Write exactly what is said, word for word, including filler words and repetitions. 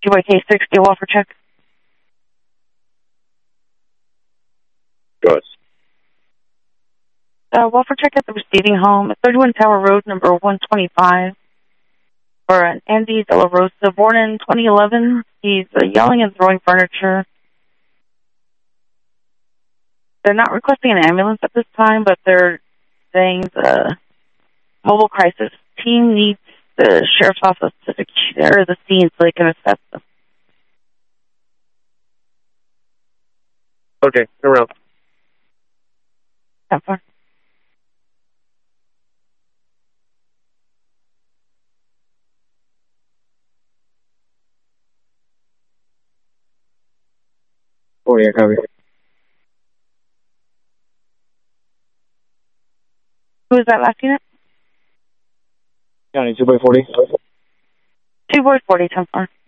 T Y K sixty, Walford check. Go ahead. Uh, Walford check at the receiving home at thirty-one Tower Road, number one twenty-five. For an Andy De La Rosa, born in twenty eleven. He's uh, yelling and throwing furniture. They're not requesting an ambulance at this time, but they're saying the mobile crisis team needs the sheriff's office to secure the scene so they can assess them. Okay, around. Have fun. Oh, yeah, copy. Who is that last unit? County two by forty. two boy forty, ten four.